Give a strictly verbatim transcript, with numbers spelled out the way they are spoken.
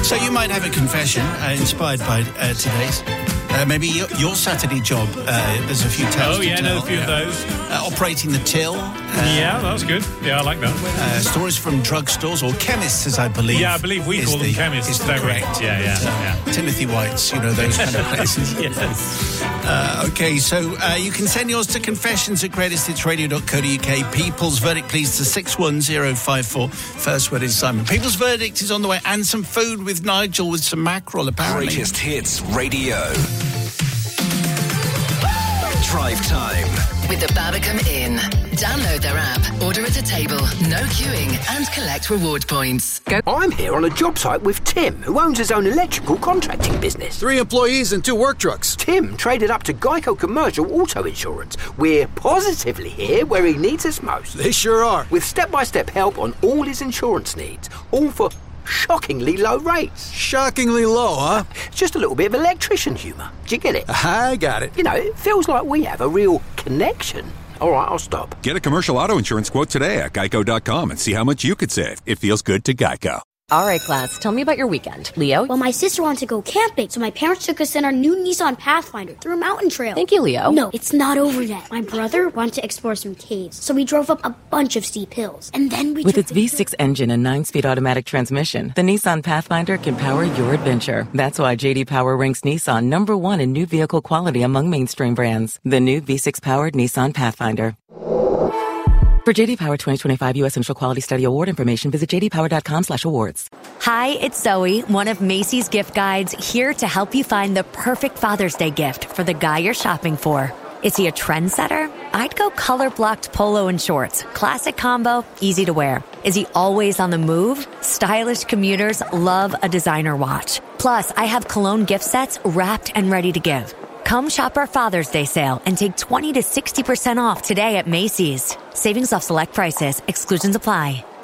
So you might have a confession uh, inspired by uh, today's. Uh, maybe your, your Saturday job, uh, there's a few tales Oh, to yeah, tell. know a few yeah. of those. Uh, operating the till. Uh, Yeah, that was good. Yeah, I like that. Uh, stories from drugstores or chemists, as I believe. Yeah, I believe we is call them the- chemists, is the don't we? correct. Yeah, yeah, Uh, yeah. Timothy White's, you know, those kind of places. Yes. Uh, okay, so uh, you can send yours to confessions at greatest hits radio dot co dot uk. People's Verdict, please, to six one zero five four. First word is Simon. People's Verdict is on the way, and some food with Nigel with some mackerel, apparently. Greatest Hits Radio. Drive Time. With the Babacom Inn. Download their app, order at a table, no queuing, and collect reward points. Go. I'm here on a job site with Tim, who owns his own electrical contracting business. Three employees and two work trucks. Tim traded up to Geico Commercial Auto Insurance. We're positively here where he needs us most. They sure are. With step-by-step help on all his insurance needs, all for shockingly low rates. Shockingly low, huh? Just a little bit of electrician humour. Do you get it? I got it. You know, it feels like we have a real connection. All right, I'll stop. Get a commercial auto insurance quote today at geico dot com and see how much you could save. It feels good to Geico. All right, class, tell me about your weekend. Leo? Well, my sister wanted to go camping, so my parents took us in our new Nissan Pathfinder through a mountain trail. Thank you, Leo. No, it's not over yet. My brother wanted to explore some caves, so we drove up a bunch of steep hills. And then we With took its V six engine and nine-speed automatic transmission, the Nissan Pathfinder can power your adventure. That's why J D Power ranks Nissan number one in new vehicle quality among mainstream brands. The new V six-powered Nissan Pathfinder. For J D Power twenty twenty-five U S Initial Quality Study Award information, visit j d power dot com slash awards. Hi, it's Zoe, one of Macy's gift guides, here to help you find the perfect Father's Day gift for the guy you're shopping for. Is he a trendsetter? I'd go color-blocked polo and shorts. Classic combo, easy to wear. Is he always on the move? Stylish commuters love a designer watch. Plus, I have cologne gift sets wrapped and ready to give. Come shop our Father's Day sale and take twenty to sixty percent off today at Macy's. Savings off select prices. Exclusions apply.